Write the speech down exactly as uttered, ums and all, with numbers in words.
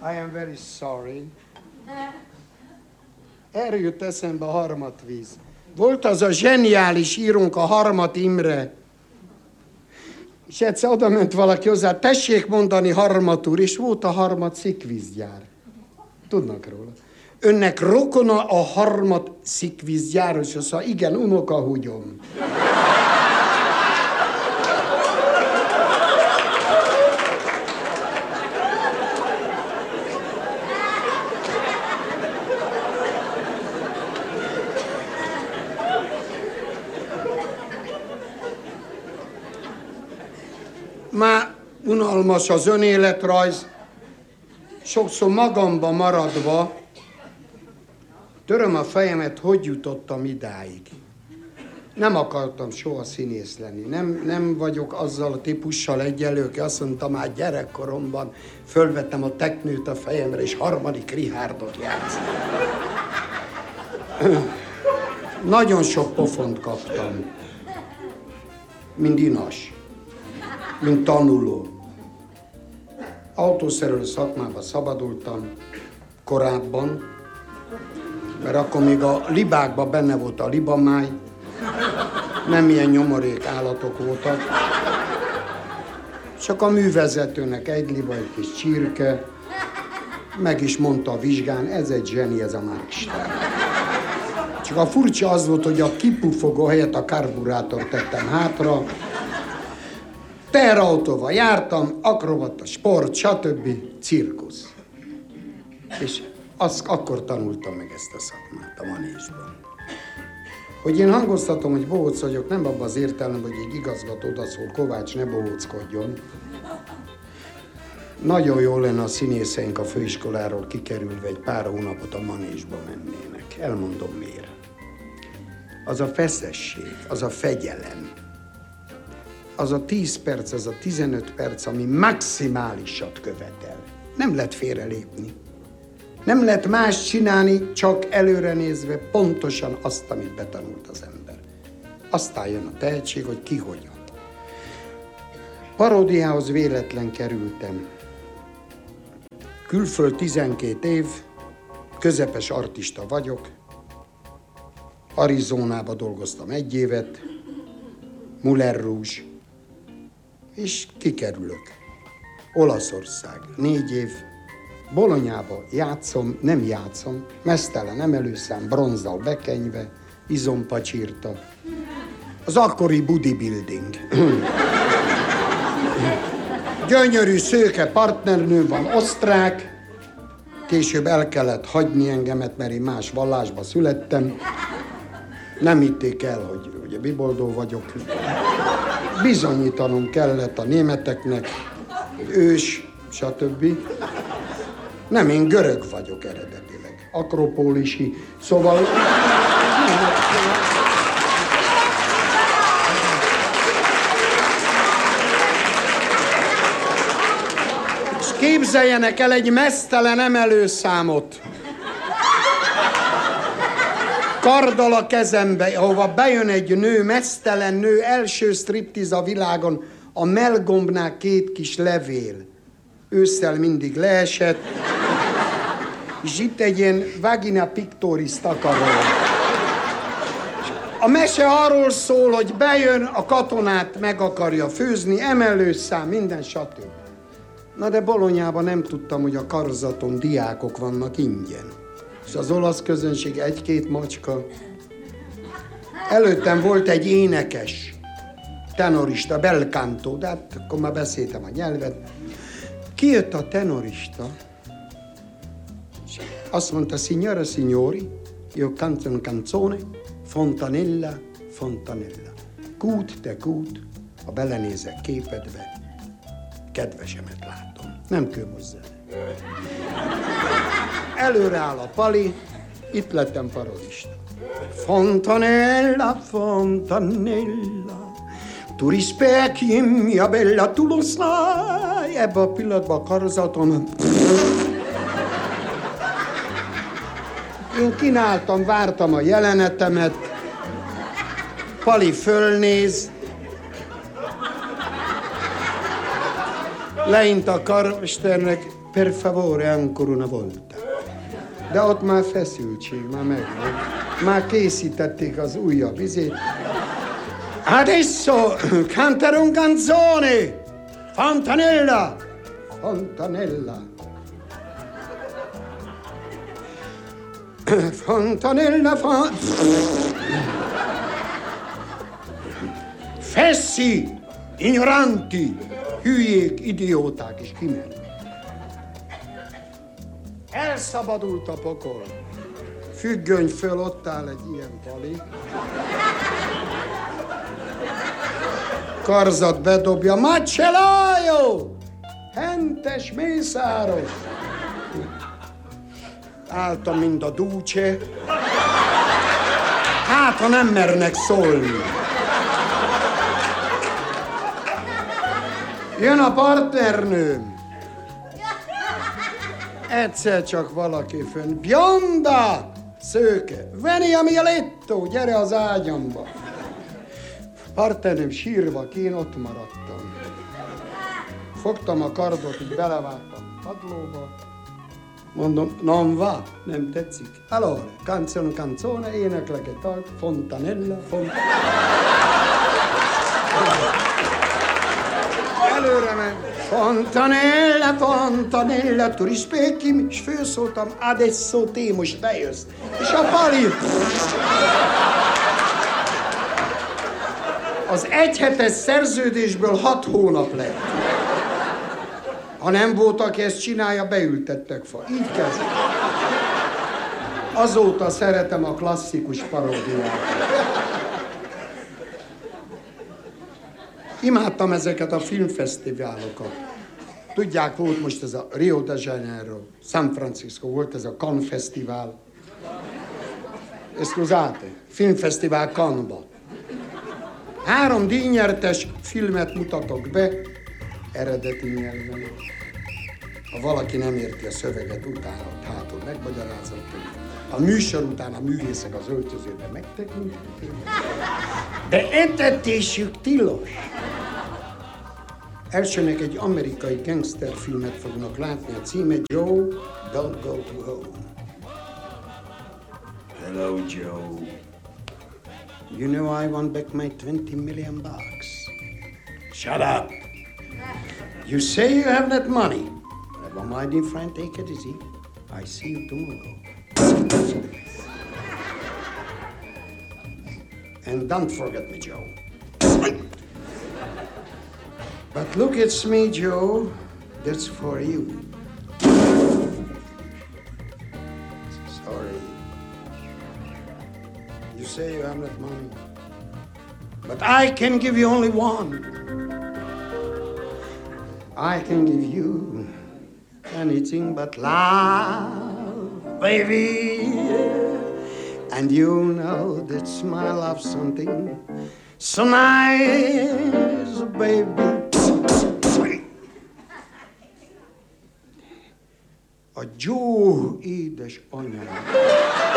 I am very sorry. Erről jött eszembe a Harmatvíz. Volt az a zseniális írónk, a Harmat Imre. És egyszer oda ment valaki hozzá, tessék mondani Harmat úr, és volt a Harmat szikvízgyár. Tudnak róla. Önnek rokona a Harmat szikvízgyár, és azt mondja, igen, unokahúgyom. Már unalmas az önéletrajz, sokszor magamba maradva töröm a fejemet, hogy jutottam idáig. Nem akartam soha színész lenni, nem, nem vagyok azzal a típussal egyenlő, aki azt mondta, már gyerekkoromban fölvettem a teknőt a fejemre, és harmadik Richardot játszom. Nagyon sok pofont kaptam, mint inas. Mint tanuló. Autószerelő szakmába szabadultam korábban, mert akkor még a libákban benne volt a libamáj, nem ilyen nyomorék állatok voltak. Csak a művezetőnek egy liba, egy kis csirke, meg is mondta a vizsgán, ez egy zseni, ez a Markstein. Csak a furcsa az volt, hogy a kipufogó helyett a karburátort tettem hátra, teherautóval jártam, akrobata, sport, stb. Cirkusz. És azt, akkor tanultam meg ezt a szakmát a manésban. Hogy én hangoztatom, hogy bohóc vagyok, nem abban az értelemben, hogy egy igazgató odaszól, Kovács, ne bohóckodjon. Nagyon jó lenne a színészeink a főiskoláról kikerülve egy pár hónapot a manésba mennének. Elmondom miért. Az a feszesség, az a fegyelem, az a tíz perc, az a tizenöt perc, ami maximálisat követel. Nem lehet félrelépni. Nem lehet más csinálni, csak előre nézve pontosan azt, amit betanult az ember. Aztán jön a tehetség, hogy ki hogyan. Paródiához véletlen kerültem. Külföld tizenkét év, közepes artista vagyok. Arizonába dolgoztam egy évet, Moulin Rouge, és kikerülök. Olaszország, négy év, Bolonyába játszom, nem játszom, meztelen emelőszám, bronzzal bekenyve, izompacsírta. Az akkori bodybuilding. Gyönyörű, szőke partnernő van, osztrák, később el kellett hagyni engemet, mert én más vallásba születtem. Nem hitték el, hogy ugye biboldó vagyok. Bizonyítanom kellett a németeknek, ős, stb. Nem, én görög vagyok eredetileg. Akropólisi, szóval... És képzeljenek el egy meztelen emelőszámot. Karddal a kezembe, ahova bejön egy nő, meztelen nő, első striptiz a világon, a mellgombnál két kis levél. Ősszel mindig leesett, és itt egy ilyen vagina pictoris takaró. A mese arról szól, hogy bejön, a katonát meg akarja főzni, emelőszám, minden stb. Na de Bolonyában nem tudtam, hogy a karzaton diákok vannak ingyen. És az olasz közönség egy-két macska. Előttem volt egy énekes, tenorista, bel canto, de hát akkor már beszéltem a nyelvet. Kijött a tenorista, és azt mondta, signora, signori, io canto una canzone, fontanella, fontanella. Kút, te kút, ha belenézek képedbe, kedvesemet látom. Nem különböző. Előre áll a pali, itt lettem parodista. Fontanella, fontanella, tu rispecchi mia bella, tu lo sai. Ebbe a pillanatban a karzaton... Én kínáltam, vártam a jelenetemet, pali fölnéz, leint a karmesternek, per favore, ancora una volta. De ott már feszültség, már megvan. Már készítették az újabb izét. Adesso canterò un canzone! Fontanella! Fontanella! Fontanella, fon... Fessi! Ignoranti! Hülyék, idióták is kimennek. Elszabadult a pokol. Függöny föl, ott áll egy ilyen pali. Karzat bedobja. Macellaio! Hentes mészáros! Álltam, mint a dúcse. Hát, ha nem mernek szólni. Jön a partnernőm. Egyszer csak valaki fönn. Bionda! Szőke. Veni a mieletto, gyere az ágyamba. Partnerem sírva, én ott maradtam. Fogtam a kardot, így belevágtam padlóba. Mondom, non va, nem tetszik. Allora, canzone, canzone, éneklek egy tart, fontanella, fontanella. Előre ment. Fontanella, fontanella, tu rispecchi, és főszóltam, adesso te, most bejössz. És a pali... Az egyhetes szerződésből hat hónap lett. Ha nem volt, aki ezt csinálja, beültettek fa. Így kezd. Azóta szeretem a klasszikus paródiát. Imádtam ezeket a filmfesztiválokat. Tudják, volt most ez a Rio de Janeiro, San Francisco, volt ez a Cannes Fesztivál. Scusate, filmfesztivál Cannes-ba. Három díjnyertes filmet mutatok be, eredeti nyelven. Ha valaki nem érti a szöveget, utána hátul megmagyarázom. A műsor után a művészek az öltözőben megtekintik. De etetésük tilos. Elsőnek egy amerikai gangsterfilmet fognak látni, a címe Joe, Don't Go to Home. Hello, Joe. You know I want back my twenty million bucks. Shut up. You say you have that money. Never mind, dear friend, take it easy. I see you tomorrow. And don't forget me, Joe. But look, it's me, Joe. That's for you. Sorry. You say you have that money. But I can give you only one. I can give you anything but love, baby. And you know that's my love something so nice, baby. A Joe édes anyám.